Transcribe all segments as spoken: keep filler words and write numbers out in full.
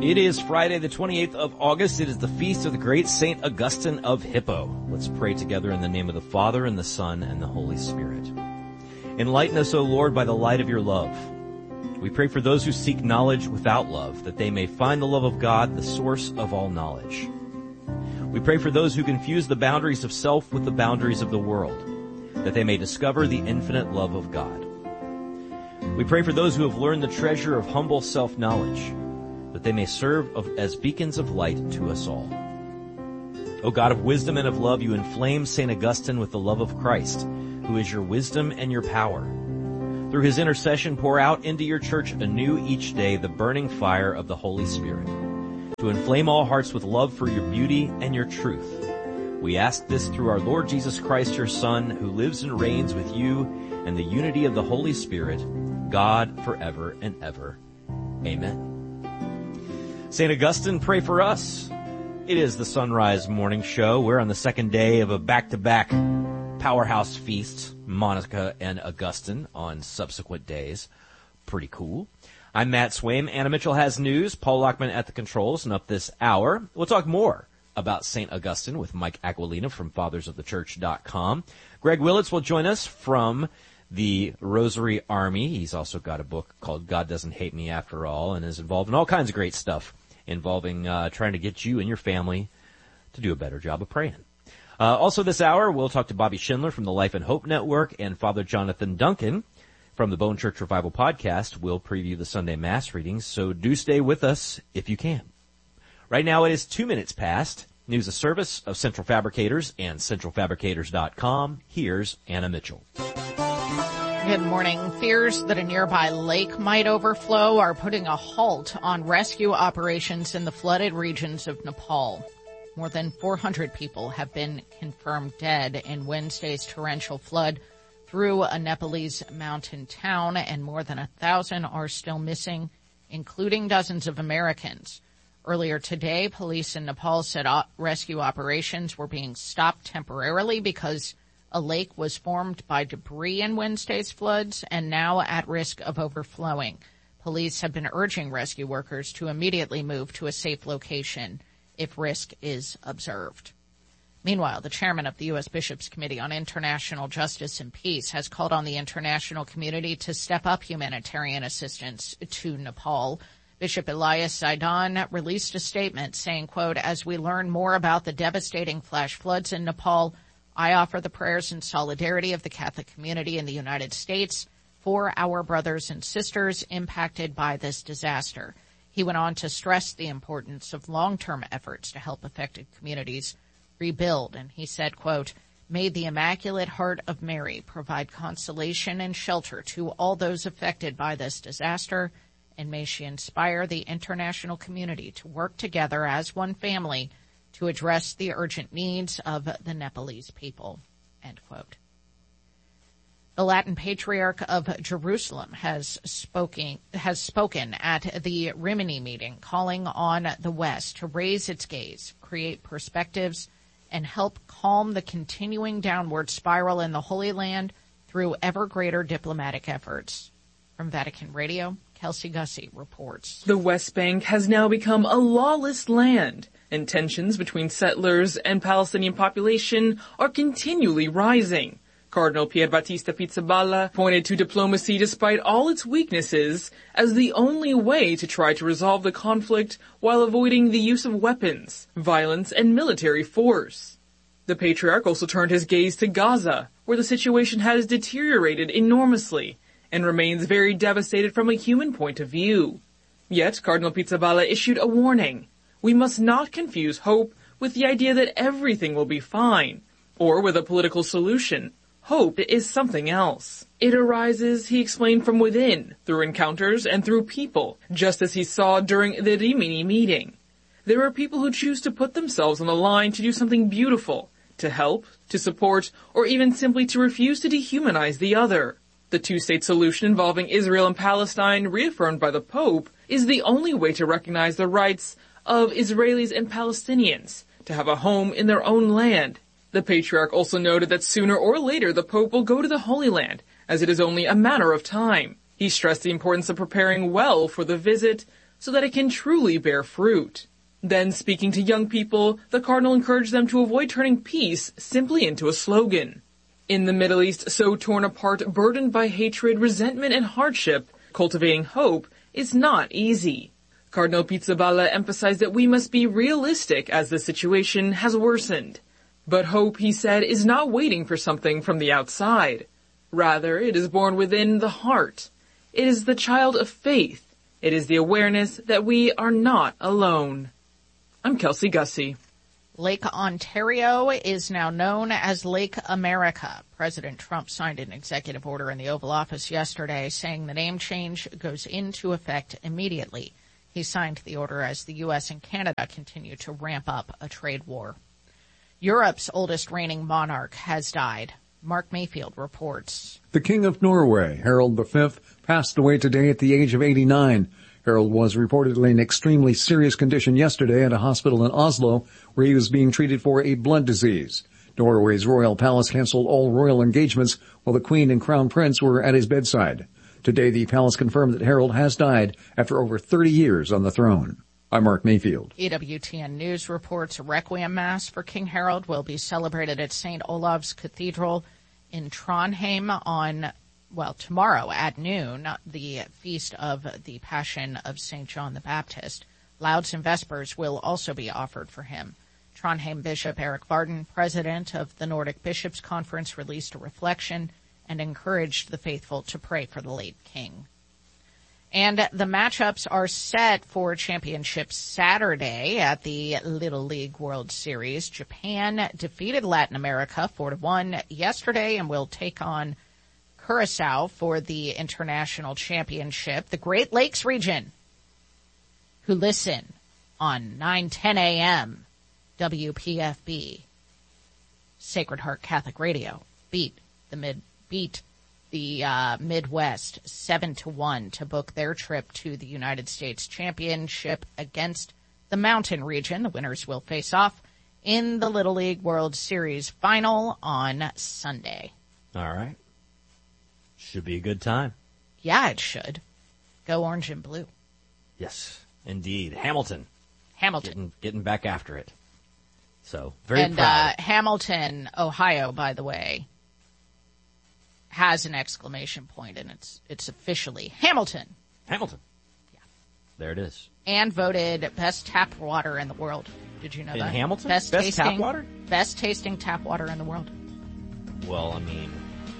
It is Friday, the twenty-eighth of August. It is the feast of the great Saint Augustine of Hippo. Let's pray together in the name of the Father, and the Son, and the Holy Spirit. Enlighten us, O Lord, by the light of your love. We pray for those who seek knowledge without love, that they may find the love of God, the source of all knowledge. We pray for those who confuse the boundaries of self with the boundaries of the world, that they may discover the infinite love of God. We pray for those who have learned the treasure of humble self-knowledge, that they may serve of, as beacons of light to us all. O God of wisdom and of love, you inflame Saint Augustine with the love of Christ, who is your wisdom and your power. Through his intercession, pour out into your church anew each day the burning fire of the Holy Spirit, to inflame all hearts with love for your beauty and your truth. We ask this through our Lord Jesus Christ, your Son, who lives and reigns with you in the unity of the Holy Spirit, God forever and ever. Amen. Saint Augustine, pray for us. It is the Sunrise Morning Show. We're on the second day of a back-to-back powerhouse feast, Monica and Augustine, on subsequent days. Pretty cool. I'm Matt Swaim. Anna Mitchell has news. Paul Lockman at the controls, and up this hour, we'll talk more about Saint Augustine with Mike Aquilina from fathers of the church dot com. Greg Willits will join us from the Rosary Army. He's also got a book called God Doesn't Hate Me After All, and is involved in all kinds of great stuff involving uh, trying to get you and your family to do a better job of praying. Uh, also this hour, we'll talk to Bobby Schindler from the Life and Hope Network, and Father Jonathan Duncan from the Bone Church Revival Podcast will preview the Sunday Mass readings, so do stay with us if you can. Right now it is two minutes past. News of service of Central Fabricators and Central Fabricators dot com. Here's Anna Mitchell. Good morning. Fears that a nearby lake might overflow are putting a halt on rescue operations in the flooded regions of Nepal. More than four hundred people have been confirmed dead in Wednesday's torrential flood through a Nepalese mountain town, and more than a thousand are still missing, including dozens of Americans. Earlier today, police in Nepal said op- rescue operations were being stopped temporarily because a lake was formed by debris in Wednesday's floods and now at risk of overflowing. Police have been urging rescue workers to immediately move to a safe location if risk is observed. Meanwhile, the chairman of the U S Bishops' Committee on International Justice and Peace has called on the international community to step up humanitarian assistance to Nepal. Bishop Elias Zaidan released a statement saying, quote, "As we learn more about the devastating flash floods in Nepal, I offer the prayers and solidarity of the Catholic community in the United States for our brothers and sisters impacted by this disaster." He went on to stress the importance of long-term efforts to help affected communities rebuild, and he said, quote, "May the Immaculate Heart of Mary provide consolation and shelter to all those affected by this disaster, and may she inspire the international community to work together as one family to address the urgent needs of the Nepalese people," end quote. The Latin Patriarch of Jerusalem has spoken, has spoken at the Rimini meeting, calling on the West to raise its gaze, create perspectives, and help calm the continuing downward spiral in the Holy Land through ever greater diplomatic efforts. From Vatican Radio, Kelsey Gussie reports. The West Bank has now become a lawless land, and tensions between settlers and Palestinian population are continually rising. Cardinal Pierbattista Pizzaballa pointed to diplomacy despite all its weaknesses as the only way to try to resolve the conflict while avoiding the use of weapons, violence, and military force. The Patriarch also turned his gaze to Gaza, where the situation has deteriorated enormously and remains very devastated from a human point of view. Yet, Cardinal Pizzaballa issued a warning. We must not confuse hope with the idea that everything will be fine, or with a political solution. Hope is something else. It arises, he explained, from within, through encounters and through people, just as he saw during the Rimini meeting. There are people who choose to put themselves on the line to do something beautiful, to help, to support, or even simply to refuse to dehumanize the other. The two-state solution involving Israel and Palestine, reaffirmed by the Pope, is the only way to recognize the rights of Israelis and Palestinians to have a home in their own land. The Patriarch also noted that sooner or later the Pope will go to the Holy Land, as it is only a matter of time. He stressed the importance of preparing well for the visit, so that it can truly bear fruit. Then, speaking to young people, the cardinal encouraged them to avoid turning peace simply into a slogan. In the Middle East, so torn apart, burdened by hatred, resentment, and hardship, cultivating hope is not easy. Cardinal Pizzaballa emphasized that we must be realistic as the situation has worsened. But hope, he said, is not waiting for something from the outside. Rather, it is born within the heart. It is the child of faith. It is the awareness that we are not alone. I'm Kelsey Gussie. Lake Ontario is now known as Lake America. President Trump signed an executive order in the Oval Office yesterday saying the name change goes into effect immediately. He signed the order as the U S and Canada continue to ramp up a trade war. Europe's oldest reigning monarch has died. Mark Mayfield reports. The King of Norway, Harald the Fifth, passed away today at the age of eighty-nine. Harald was reportedly in extremely serious condition yesterday at a hospital in Oslo, where he was being treated for a blood disease. Norway's royal palace canceled all royal engagements while the Queen and Crown Prince were at his bedside. Today, the palace confirmed that Harald has died after over thirty years on the throne. I'm Mark Mayfield. E W T N News reports a requiem mass for King Harald will be celebrated at Saint Olav's Cathedral in Trondheim on Well, tomorrow at noon, the feast of the Passion of Saint John the Baptist. Lauds and Vespers will also be offered for him. Trondheim Bishop Eric Varden, president of the Nordic Bishops' Conference, released a reflection and encouraged the faithful to pray for the late king. And the matchups are set for championship Saturday at the Little League World Series. Japan defeated Latin America four to one yesterday and will take on Curacao for the International Championship. The Great Lakes region, who listen on nine ten a.m. W P F B, Sacred Heart Catholic Radio, beat the mid beat the uh, Midwest seven to one to book their trip to the United States Championship against the Mountain region. The winners will face off in the Little League World Series final on Sunday. All right. Should be a good time. Yeah, it should. Go orange and blue. Yes, indeed. Hamilton. Hamilton. Getting, getting back after it. So, very and, proud. uh, Hamilton, Ohio, by the way, has an exclamation point, and it's it's officially Hamilton. Hamilton. Yeah. There it is. And voted best tap water in the world. Did you know in that? In Hamilton? Best, best tasting, tap water? Best tasting tap water in the world. Well, I mean,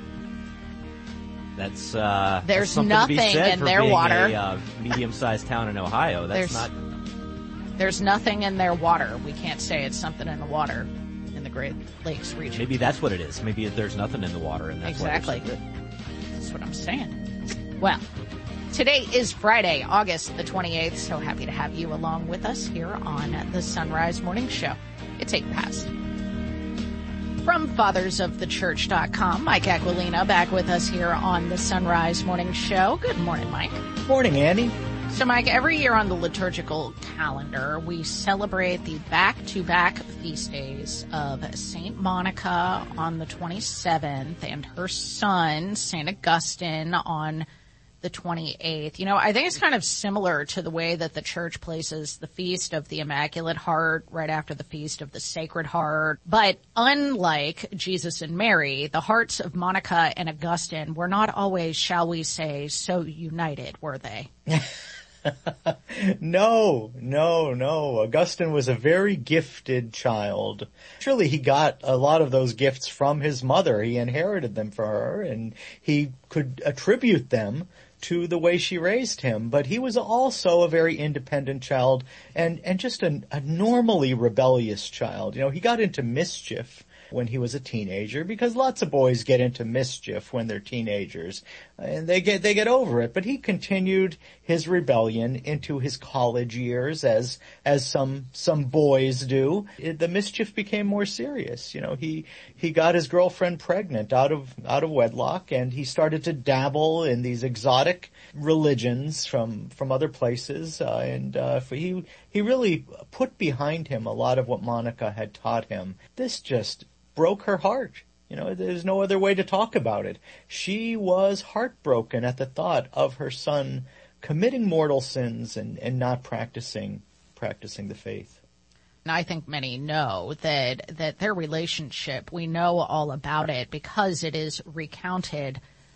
that's, uh, there's that's something nothing to be said in for their being water. a uh, medium-sized town in Ohio. That's there's, not. There's nothing in their water. We can't say it's something in the water in the Great Lakes region. Maybe that's what it is. Maybe there's nothing in the water, and that's exactly. why they're so good. That's what I'm saying. Well, today is Friday, August the twenty-eighth, so happy to have you along with us here on the Sunrise Morning Show. It's eight past. From fathers of the church dot com, Mike Aquilina back with us here on the Sunrise Morning Show. Good morning, Mike. Morning, Andy. So, Mike, every year on the liturgical calendar, we celebrate the back-to-back feast days of Saint Monica on the twenty-seventh and her son, Saint Augustine, on the twenty-eighth. You know, I think it's kind of similar to the way that the church places the Feast of the Immaculate Heart right after the Feast of the Sacred Heart. But unlike Jesus and Mary, the hearts of Monica and Augustine were not always, shall we say, so united, were they? No, no, no. Augustine was a very gifted child. Surely he got a lot of those gifts from his mother. He inherited them from her, and he could attribute them to the way she raised him. But he was also a very independent child and, and just a, a normally rebellious child. You know, he got into mischief when he was a teenager, because lots of boys get into mischief when they're teenagers, and they get they get over it. But he continued his rebellion into his college years, as as some some boys do. It, the mischief became more serious. You know, he he got his girlfriend pregnant out of out of wedlock, and he started to dabble in these exotic religions from from other places, uh, and uh, he he really put behind him a lot of what Monica had taught him. This just broke her heart. You know, there's no other way to talk about it. She was heartbroken at the thought of her son committing mortal sins and, and not practicing practicing the faith. And I think many know that that their relationship, we know all about it because it is recounted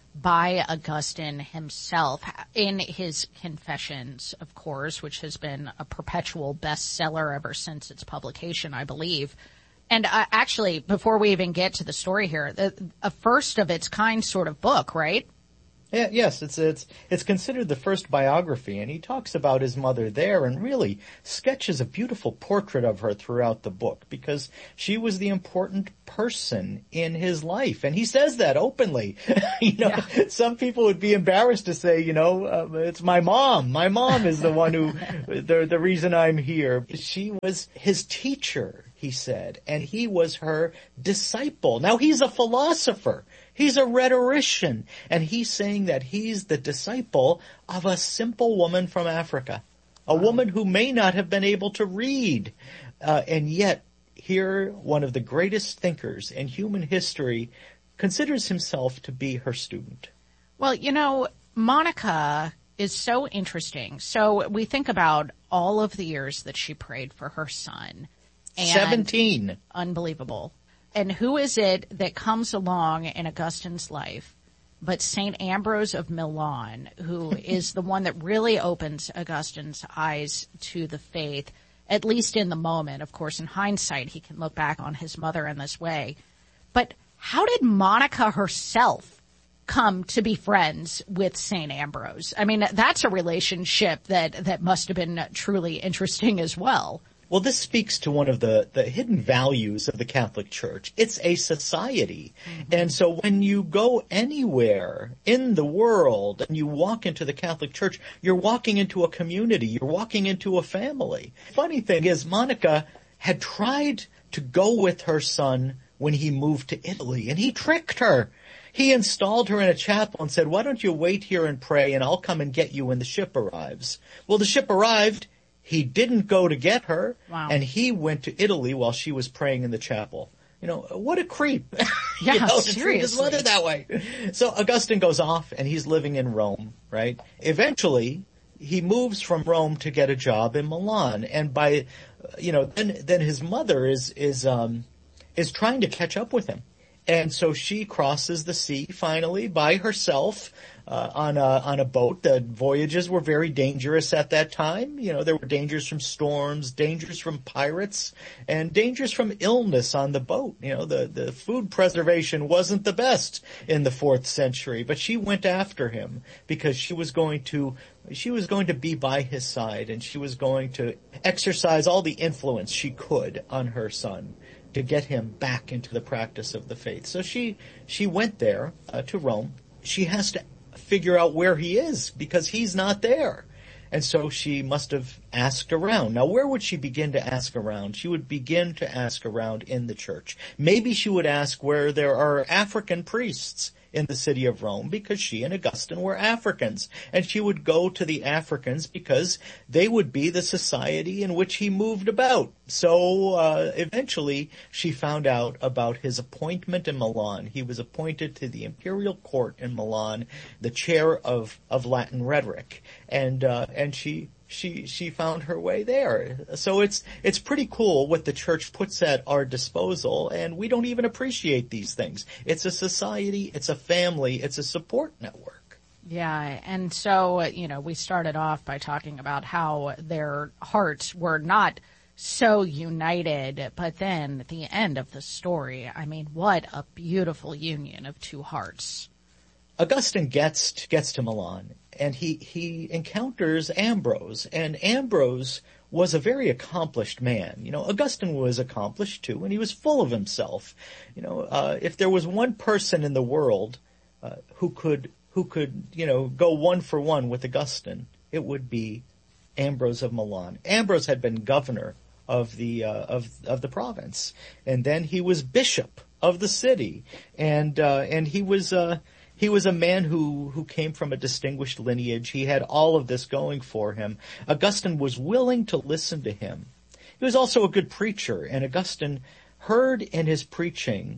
by Augustine himself in his Confessions, of course, which has been a perpetual bestseller ever since its publication, I believe. And uh, actually, before we even get to the story here, the, a first of its kind sort of book, right? Yeah, yes, it's it's it's considered the first biography, and he talks about his mother there and really sketches a beautiful portrait of her throughout the book because she was the important person in his life, and he says that openly. you know, yeah. Some people would be embarrassed to say, you know, uh, it's my mom. My mom is the one who, the the reason I'm here. She was his teacher, he said, and he was her disciple. Now he's a philosopher. He's a rhetorician, and he's saying that he's the disciple of a simple woman from Africa, a wow. woman who may not have been able to read, uh, and yet here one of the greatest thinkers in human history considers himself to be her student. Well, you know, Monica is so interesting. So we think about all of the years that she prayed for her son. And Seventeen. Unbelievable. And who is it that comes along in Augustine's life but Saint Ambrose of Milan, who is the one that really opens Augustine's eyes to the faith, at least in the moment. Of course, in hindsight, he can look back on his mother in this way. But how did Monica herself come to be friends with Saint Ambrose? I mean, that's a relationship that, that must have been truly interesting as well. Well, this speaks to one of the, the hidden values of the Catholic Church. It's a society. Mm-hmm. And so when you go anywhere in the world and you walk into the Catholic Church, you're walking into a community. You're walking into a family. Funny thing is, Monica had tried to go with her son when he moved to Italy, and he tricked her. He installed her in a chapel and said, why don't you wait here and pray, and I'll come and get you when the ship arrives. Well, the ship arrived. He didn't go to get her, wow. and he went to Italy while she was praying in the chapel. You know, what a creep. Yeah, you know, seriously. To treat his mother that way. So Augustine goes off, and he's living in Rome, right? Eventually, he moves from Rome to get a job in Milan, and by, you know, then then his mother is is um is trying to catch up with him. And so she crosses the sea finally by herself uh, on a on a boat. The voyages were very dangerous at that time. You know, there were dangers from storms, dangers from pirates, and dangers from illness on the boat. You know, the the food preservation wasn't the best in the fourth century, but she went after him because she was going to she was going to be by his side, and she was going to exercise all the influence she could on her son to get him back into the practice of the faith. So she she went there uh, to Rome. She has to figure out where he is because he's not there. And so she must have asked around. Now, where would she begin to ask around? She would begin to ask around in the church. Maybe she would ask where there are African priests in the city of Rome because she and Augustine were Africans. And she would go to the Africans because they would be the society in which he moved about. So uh, eventually she found out about his appointment in Milan. He was appointed to the imperial court in Milan, the chair of, of Latin rhetoric. And uh, and she she she found her way there. So it's it's pretty cool what the church puts at our disposal, and we don't even appreciate these things. It's a society, it's a family, it's a support network. Yeah, and so, you know, we started off by talking about how their hearts were not so united, but then at the end of the story, I mean, what a beautiful union of two hearts. Augustine gets to, gets to Milan, and he, he encounters Ambrose, and Ambrose was a very accomplished man. You know, Augustine was accomplished too, and he was full of himself. You know, uh, if there was one person in the world uh, who could who could, you know, go one for one with Augustine, it would be Ambrose of Milan. Ambrose had been governor of the uh, of of the province, and then he was bishop of the city, and uh, and he was. Uh, He was a man who, who came from a distinguished lineage. He had all of this going for him. Augustine was willing to listen to him. He was also a good preacher, and Augustine heard in his preaching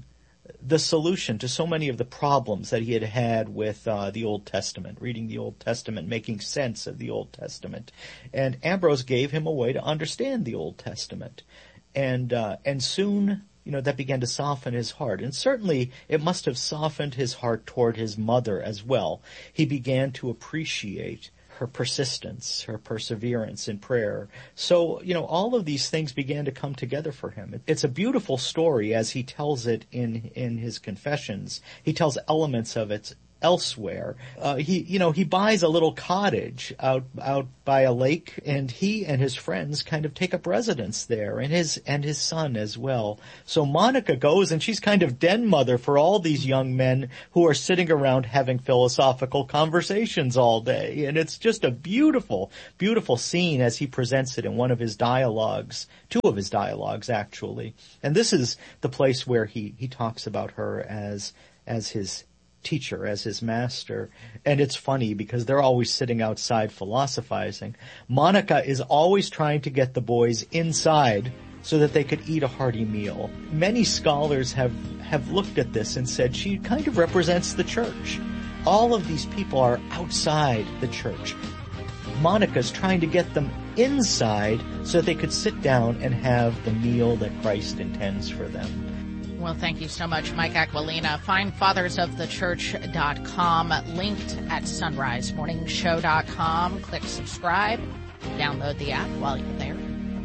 the solution to so many of the problems that he had had with uh, the Old Testament, reading the Old Testament, making sense of the Old Testament. And Ambrose gave him a way to understand the Old Testament. And uh, and soon, you know, that began to soften his heart. And certainly it must have softened his heart toward his mother as well. He began to appreciate her persistence, her perseverance in prayer. So, you know, all of these things began to come together for him. It's a beautiful story as he tells it in, in his Confessions. He tells elements of it elsewhere. Uh, he, you know, he buys a little cottage out, out by a lake, and he and his friends kind of take up residence there, and his, and his son as well. So Monica goes, and she's kind of den mother for all these young men who are sitting around having philosophical conversations all day. And it's just a beautiful, beautiful scene as he presents it in one of his dialogues, two of his dialogues actually. And this is the place where he, he talks about her as, as his teacher, as his master. And it's funny because they're always sitting outside philosophizing. Monica is always trying to get the boys inside so that they could eat a hearty meal. Many scholars have, have looked at this and said she kind of represents the church. All of these people are outside the church. Monica's trying to get them inside so they could sit down and have the meal that Christ intends for them. Well, thank you so much, Mike Aquilina. Find fathers of the church dot com, linked at sunrise morning show dot com. Click subscribe, download the app while you're there.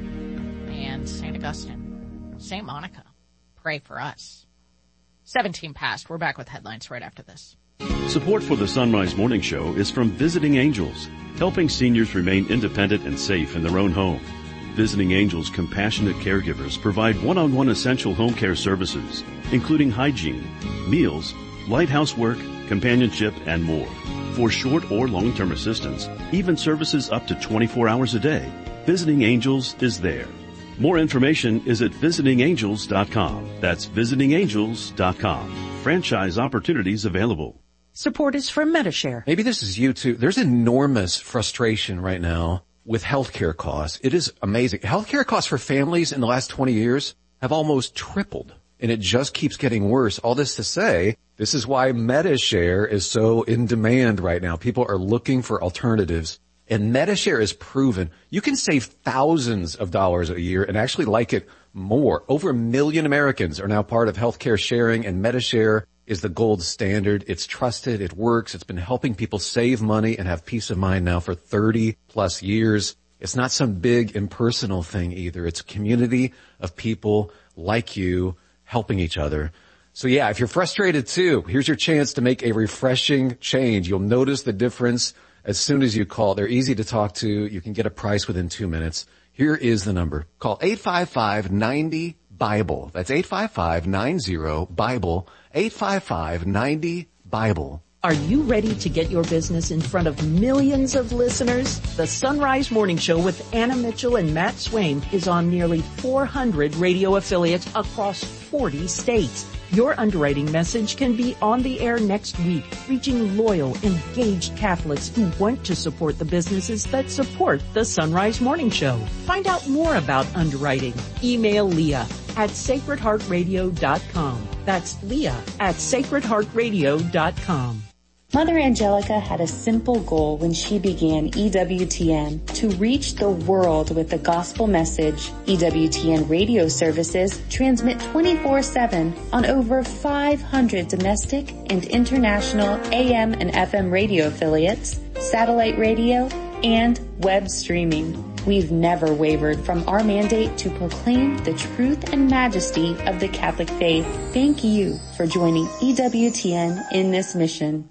And Saint Augustine, Saint Monica, pray for us. seventeen past. We're back with headlines right after this. Support for the Sunrise Morning Show is from Visiting Angels, helping seniors remain independent and safe in their own home. Visiting Angels compassionate caregivers provide one-on-one essential home care services, including hygiene, meals, light housework, companionship, and more. For short or long-term assistance, even services up to twenty-four hours a day, Visiting Angels is there. More information is at visiting angels dot com. That's visiting angels dot com. Franchise opportunities available. Support is from Medi-Share. Maybe this is you too. There's enormous frustration right now with healthcare costs. It is amazing. Healthcare costs for families in the last twenty years have almost tripled, and it just keeps getting worse. All this to say, this is why Medi-Share is so in demand right now. People are looking for alternatives, and Medi-Share is proven you can save thousands of dollars a year and actually like it more. Over a million Americans are now part of healthcare sharing, and Medi-Share is the gold standard. It's trusted. It works. It's been helping people save money and have peace of mind now for thirty plus years. It's not some big impersonal thing either. It's a community of people like you helping each other. So yeah, if you're frustrated too, here's your chance to make a refreshing change. You'll notice the difference as soon as you call. They're easy to talk to. You can get a price within two minutes. Here is the number. Call eight five five, nine zero, Bible. That's eight five five, nine zero, Bible. eight five five, nine zero, Bible. Are you ready to get your business in front of millions of listeners? The Sunrise Morning Show with Anna Mitchell and Matt Swain is on nearly four hundred radio affiliates across forty states. Your underwriting message can be on the air next week, reaching loyal, engaged Catholics who want to support the businesses that support the Sunrise Morning Show. Find out more about underwriting. Email Leah at sacred heart radio dot com. That's Leah at sacred heart radio dot com. Mother Angelica had a simple goal when she began E W T N, to reach the world with the gospel message. E W T N radio services transmit twenty-four seven on over five hundred domestic and international A M and F M radio affiliates, satellite radio, and web streaming. We've never wavered from our mandate to proclaim the truth and majesty of the Catholic faith. Thank you for joining E W T N in this mission.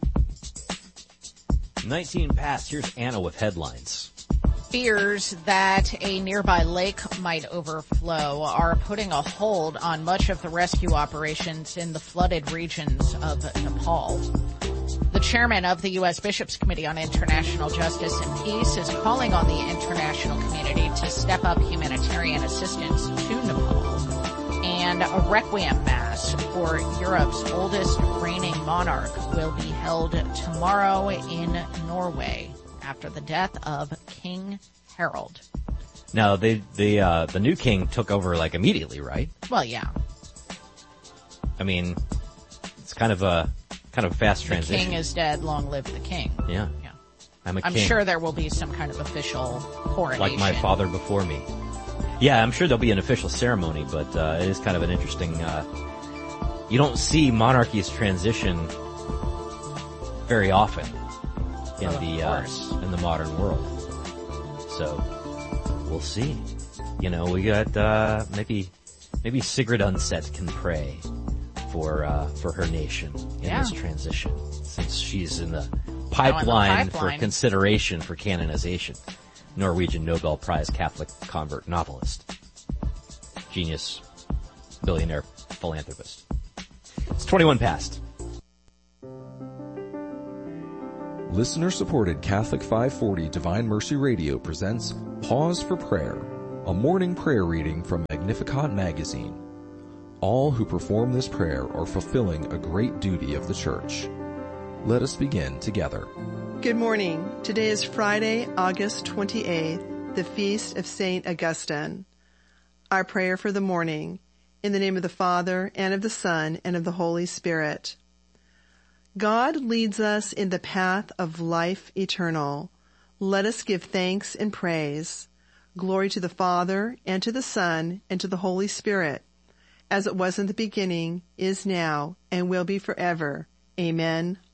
nineteen past. Here's Anna with headlines. Fears that a nearby lake might overflow are putting a hold on much of the rescue operations in the flooded regions of Nepal. The chairman of the U S Bishops' Committee on International Justice and Peace is calling on the international community to step up humanitarian assistance to Nepal. And a requiem mass for Europe's oldest reigning monarch will be held tomorrow in Norway after the death of King Harald. Now, they, they, uh, the new king took over, like, immediately, right? Well, yeah. I mean, kind of a kind of a fast The transition. king is dead, long live the king. Yeah. Yeah. I'm a I'm king. sure there will be some kind of official coronation. Like my father before me. Yeah, I'm sure there'll be an official ceremony, but uh, it is kind of an interesting. Uh, you don't see monarchies transition very often in Well, of the uh, course. in the modern world. So we'll see. You know, we got uh, maybe maybe Sigrid Undset can pray for uh, for her nation in Yeah. this transition, since she's in the pipeline, for pipeline. consideration for canonization. Norwegian Nobel Prize Catholic convert novelist. Genius, billionaire, philanthropist. It's twenty-one past. Listener-supported Catholic five forty Divine Mercy Radio presents Pause for Prayer, a morning prayer reading from Magnificat magazine. All who perform this prayer are fulfilling a great duty of the Church. Let us begin together. Good morning. Today is Friday, August twenty-eighth, the feast of Saint Augustine. Our prayer for the morning. In the name of the Father, and of the Son, and of the Holy Spirit. God leads us in the path of life eternal. Let us give thanks and praise. Glory to the Father, and to the Son, and to the Holy Spirit, as it was in the beginning, is now, and will be forever. Amen.